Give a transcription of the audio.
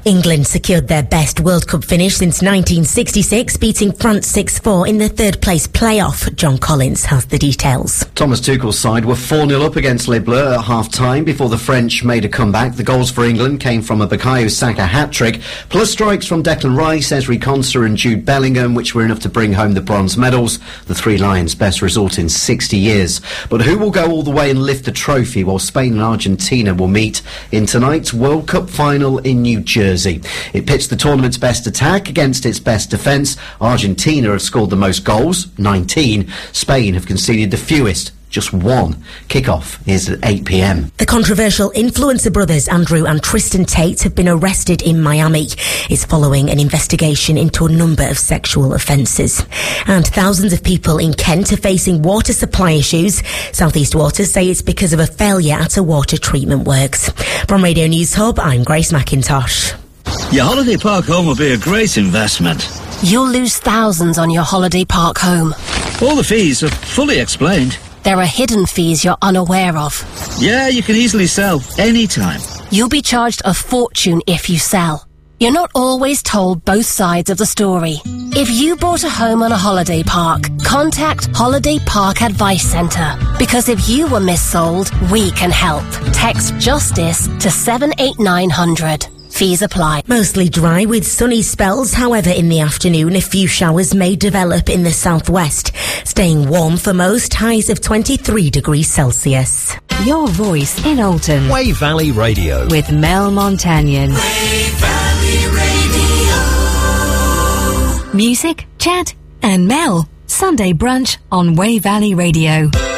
England secured their best World Cup finish since 1966, beating France 6-4 in the third-place playoff. John Collins has the details. Thomas Tuchel's side were 4-0 up against Les Bleus at half-time before the French made a comeback. The goals for England came from a Bukayo Saka hat-trick, plus strikes from Declan Rice, Ezri Konsa and Jude Bellingham, which were enough to bring home the bronze medals. The Three Lions' best result in 60 years. But who will go all the way and lift the trophy? Well, Spain and Argentina will meet in tonight's World Cup final in New Jersey. It pitched the tournament's best attack against its best defence. Argentina have scored the most goals, 19. Spain have conceded the fewest, just 1. Kick-off is at 8 p.m. The controversial influencer brothers Andrew and Tristan Tate have been arrested in Miami. It's following an investigation into a number of sexual offences. And thousands of people in Kent are facing water supply issues. South East Water say it's because of a failure at a water treatment works. From Radio News Hub, I'm Grace McIntosh. Your holiday park home will be a great investment. You'll lose thousands on your holiday park home. All the fees are fully explained. There are hidden fees you're unaware of. Yeah, you can easily sell anytime. You'll be charged a fortune if you sell. You're not always told both sides of the story. If you bought a home on a holiday park, contact Holiday Park Advice Centre. Because if you were missold, we can help. Text JUSTICE to 78900. Fees apply. Mostly dry with sunny spells. However, in the afternoon, a few showers may develop in the southwest. Staying warm for most, highs of 23 degrees Celsius. Your voice in Alton. Wave Valley Radio. With Mel Montagnon. Wave Valley Radio. Music, chat, and Mel. Sunday brunch on Wave Valley Radio.